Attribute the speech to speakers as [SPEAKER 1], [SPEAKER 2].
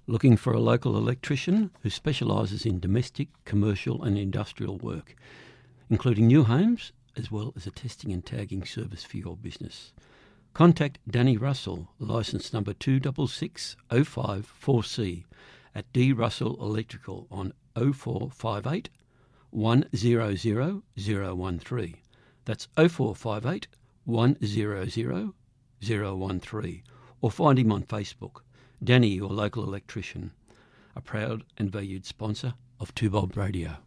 [SPEAKER 1] Looking for a local electrician who specialises in domestic, commercial and industrial work, including new homes, as well as a testing and tagging service for your business. Contact Danny Russell, licence number 266054C at D Russell Electrical on 0458 100 013. That's 0458 100 013. Or find him on Facebook. Danny, your local electrician, a proud and valued sponsor of 2 Bob Radio.